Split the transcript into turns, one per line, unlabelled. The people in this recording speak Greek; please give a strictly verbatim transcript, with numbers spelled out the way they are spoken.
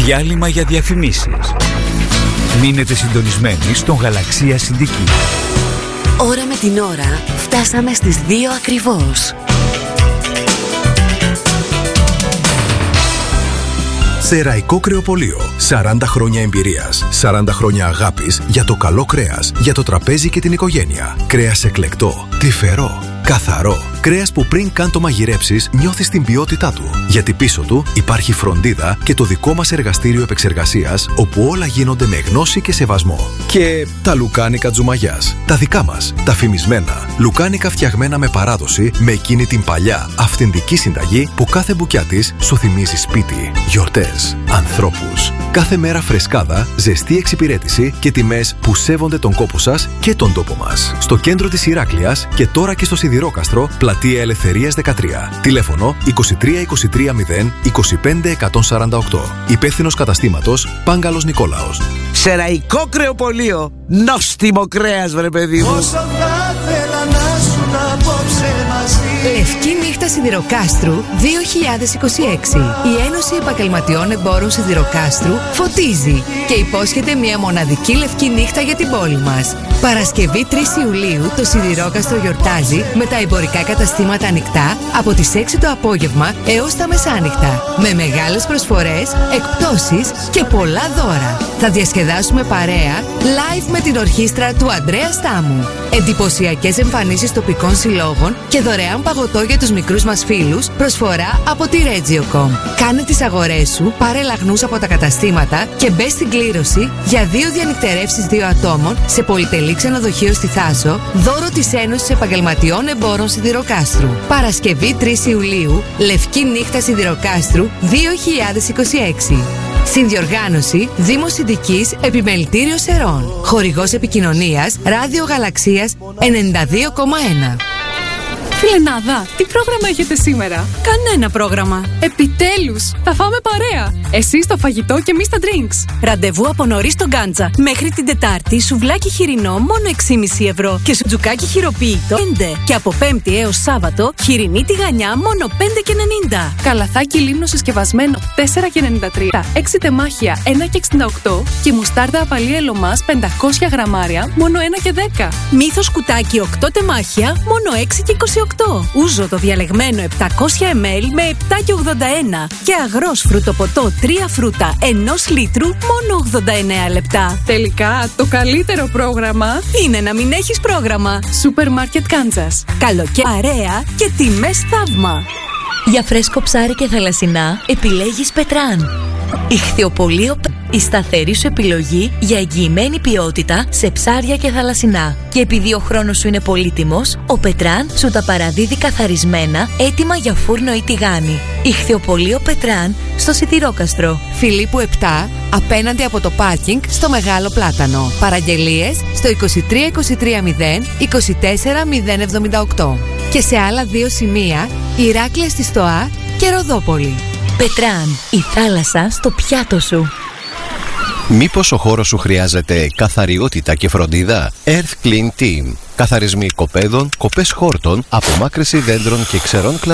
Διάλειμμα για διαφημίσεις. Μείνετε συντονισμένοι στον Γαλαξία Συντική.
Ώρα με την ώρα φτάσαμε στις δύο ακριβώς.
Σεραϊκό Κρεοπωλείο. σαράντα χρόνια εμπειρίας, σαράντα χρόνια αγάπης για το καλό κρέας, για το τραπέζι και την οικογένεια. Κρέας εκλεκτό, τρυφερό, καθαρό. Κρέας που πριν καν το μαγειρέψεις νιώθεις την ποιότητά του. Γιατί πίσω του υπάρχει φροντίδα και το δικό μας εργαστήριο επεξεργασίας, όπου όλα γίνονται με γνώση και σεβασμό. Και τα λουκάνικα Τζουμαγιάς. Τα δικά μας, τα φημισμένα. Λουκάνικα φτιαγμένα με παράδοση, με εκείνη την παλιά, αυθεντική συνταγή που κάθε μπουκιά της σου θυμίζει σπίτι, γιορτές, ανθρώπους. Κάθε μέρα φρεσκάδα, ζεστή εξυπηρέτηση και τιμές που σέβονται τον κόπο σας και τον τόπο μας. Στο κέντρο της Ηράκλειας και τώρα και στο Σιδηρόκαστρο, Πλατεία Ελευθερίας δεκατρία. Τηλέφωνο είκοσι τρία είκοσι τρία μηδέν είκοσι πέντε εκατόν σαράντα οκτώ. Υπεύθυνος καταστήματος Πάγκαλος Νικόλαος.
Σεραϊκό Κρεοπωλείο. Νόστιμο κρέας, βρε παιδί μου.
Όσο θα ήθελα να σου απόψε μαζί.
Λευκή νύχτα Σιδηροκάστρου δύο χιλιάδες είκοσι έξι. Η Ένωση Επαγγελματιών Εμπόρων Σιδηροκάστρου φωτίζει και υπόσχεται μια μοναδική λευκή νύχτα για την πόλη μας. Παρασκευή τρεις Ιουλίου το Σιδηρόκαστρο γιορτάζει με τα εμπορικά καταστήματα ανοιχτά από τις έξι το απόγευμα έως τα μεσάνυχτα. Με μεγάλες προσφορές, εκπτώσεις και πολλά δώρα. Θα διασκεδάσουμε παρέα live με την ορχήστρα του Ανδρέα Στάμου. Εντυπωσιακές εμφανίσεις τοπικών συλλόγων και δωρεάν παγωτό για τους μικρούς μας φίλους, προσφορά από τη Regiocom. Κάνε τις αγορές σου, πάρε λαγνούς από τα καταστήματα και μπες στην κλήρωση για δύο διανυκτερεύσεις δύο ατόμων σε πολυτελή ξενοδοχείο στη Θάσο, δώρο της Ένωσης Επαγγελματιών Εμπόρων Σιδηροκάστρου. Παρασκευή τρεις Ιουλίου, Λευκή νύχτα Σιδηροκάστρου δύο χιλιάδες είκοσι έξι. Συνδιοργάνωση Δήμος Συντικής Επιμελητήριο Σερών. Χορηγός επικοινωνίας Ράδιο Γαλαξίας ενενήντα δύο κόμμα ένα.
Φιλενάδα, τι πρόγραμμα έχετε σήμερα?
Κανένα πρόγραμμα.
Επιτέλους, θα φάμε παρέα. Εσείς το φαγητό και εμείς τα drinks.
Ραντεβού από νωρίς στον Γκάντζα. Μέχρι την Τετάρτη, σουβλάκι χοιρινό μόνο έξι κόμμα πέντε ευρώ και σουτζουκάκι χειροποίητο πέντε. Και από Πέμπτη έως Σάββατο, χοιρινή τηγανιά μόνο πέντε και ενενήντα.
Καλαθάκι λίμνο συσκευασμένο τέσσερα και ενενήντα τρία. έξι τεμάχια ένα και εξήντα οκτώ. Και μουστάρδα απαλή ελωμάς πεντακόσια γραμμάρια μόνο ένα και δέκα.
Μύθος κουτάκι οκτώ τεμάχια μόνο έξι και είκοσι οκτώ. Ούζο το διαλεγμένο επτακόσια μιλιλίτρα με επτά και ογδόντα ένα. Και αγρός φρουτοποτό τρία φρούτα ενός λίτρου μόνο ογδόντα εννέα λεπτά.
Τελικά, το καλύτερο πρόγραμμα
είναι να μην έχεις πρόγραμμα.
Σούπερ Μάρκετ Κάντσας.
Καλοκαίρι, παρέα και τιμές θαύμα. Για φρέσκο ψάρι και θαλασσινά επιλέγεις Πετράν. Ιχθυοπωλείο, η σταθερή σου επιλογή για εγγυημένη ποιότητα σε ψάρια και θαλασσινά. Και επειδή ο χρόνος σου είναι πολύτιμος, ο Πετράν σου τα παραδίδει καθαρισμένα, έτοιμα για φούρνο ή τηγάνι. Ιχθυοπωλείο Πετράν στο Σιδηρόκαστρο.
Φιλίππου επτά, απέναντι από το πάρκινγκ στο Μεγάλο Πλάτανο. Παραγγελίες στο είκοσι τρία είκοσι τρία μηδέν είκοσι τέσσερα μηδέν εβδομήντα οκτώ. Και σε άλλα δύο σημεία, Ηράκλεια στη Στοά και Ροδόπολη.
Πετράν, η θάλασσα στο πιάτο σου.
Μήπως ο χώρος σου χρειάζεται καθαριότητα και φροντίδα? Earth Clean Team. Καθαρισμοί οικοπαίδων, κοπές χόρτων, απομάκρυνση δέντρων και ξερών κλαδών.